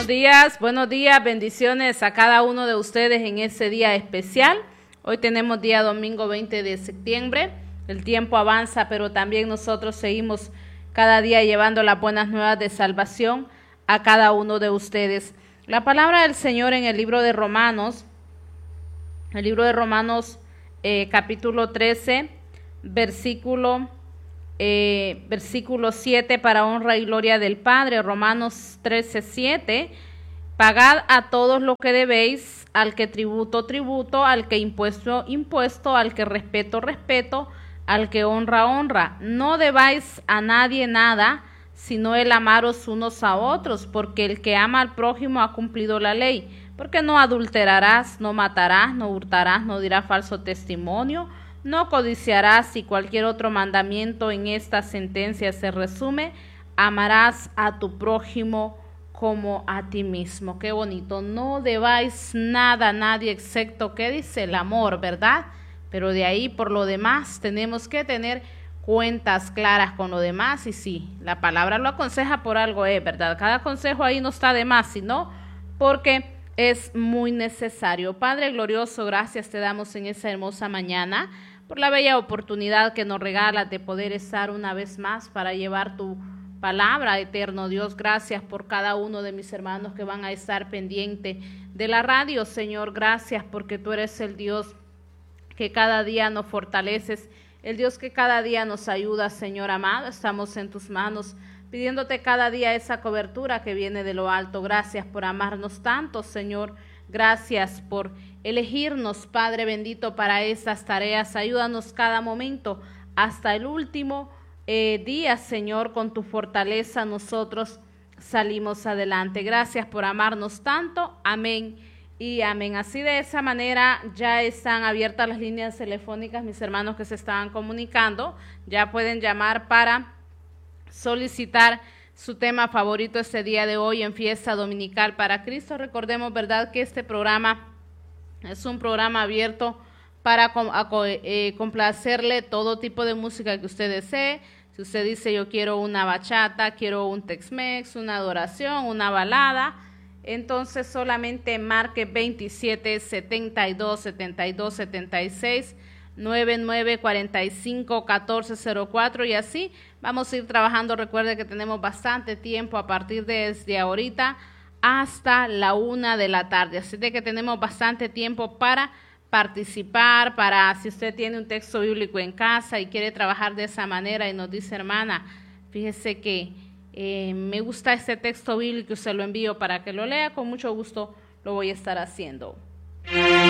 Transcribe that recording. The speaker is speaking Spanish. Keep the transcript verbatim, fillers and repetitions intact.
buenos días, buenos días, bendiciones a cada uno de ustedes en este día especial. Hoy tenemos día domingo veinte de septiembre, el tiempo avanza, pero también nosotros seguimos cada día llevando las buenas nuevas de salvación a cada uno de ustedes. La palabra del Señor en el libro de Romanos, el libro de Romanos eh, capítulo trece, versículo Eh, versículo siete, para honra y gloria del Padre. Romanos trece, siete, pagad a todos lo que debéis, al que tributo, tributo, al que impuesto, impuesto, al que respeto, respeto, al que honra, honra. No debáis a nadie nada, sino el amaros unos a otros, porque el que ama al prójimo ha cumplido la ley. Porque no adulterarás, no matarás, no hurtarás, no dirás falso testimonio, no codiciarás, y cualquier otro mandamiento en esta sentencia se resume: amarás a tu prójimo como a ti mismo. Qué bonito. No debáis nada a nadie excepto, ¿qué dice? El amor, ¿verdad? Pero de ahí por lo demás tenemos que tener cuentas claras con lo demás. Y sí, la palabra lo aconseja por algo, es verdad. Cada consejo ahí no está de más, sino porque es muy necesario. Padre glorioso, gracias te damos en esa hermosa mañana por la bella oportunidad que nos regalas de poder estar una vez más para llevar tu palabra, eterno Dios. Gracias por cada uno de mis hermanos que van a estar pendiente de la radio, Señor. Gracias porque tú eres el Dios que cada día nos fortaleces, el Dios que cada día nos ayuda, Señor amado. Estamos en tus manos pidiéndote cada día esa cobertura que viene de lo alto. Gracias por amarnos tanto, Señor. Gracias por elegirnos, Padre bendito, para estas tareas. Ayúdanos cada momento hasta el último eh, día, Señor. Con tu fortaleza nosotros salimos adelante. Gracias por amarnos tanto. Amén y amén. Así, de esa manera ya están abiertas las líneas telefónicas. Mis hermanos que se estaban comunicando ya pueden llamar para solicitar su tema favorito este día de hoy en Fiesta Dominical para Cristo. Recordemos, ¿verdad?, que este programa es un programa abierto para eh, complacerle todo tipo de música que usted desee. Si usted dice yo quiero una bachata, quiero un Tex-Mex, una adoración, una balada, entonces solamente marque veintisiete, setenta y dos, setenta y dos, setenta y seis, nueve nueve cuarenta y cinco, catorce cero cuatro, y así vamos a ir trabajando. Recuerde que tenemos bastante tiempo a partir de desde ahorita hasta la una de la tarde, así de que tenemos bastante tiempo para participar, para si usted tiene un texto bíblico en casa y quiere trabajar de esa manera y nos dice: hermana, fíjese que eh, me gusta este texto bíblico, se lo envío para que lo lea, con mucho gusto lo voy a estar haciendo.